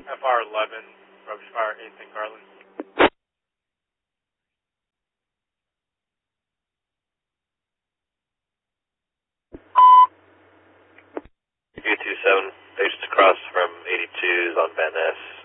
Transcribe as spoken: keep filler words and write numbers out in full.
F R eleven, rubbish fire, eighth and Garland. U two seven, patients across from eighty-twos on Van Ness.